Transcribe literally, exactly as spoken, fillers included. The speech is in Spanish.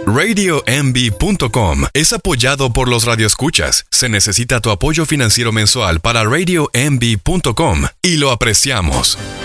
radio envy punto com es apoyado por los radioescuchas. Se necesita tu apoyo financiero mensual para radio envy punto com y lo apreciamos.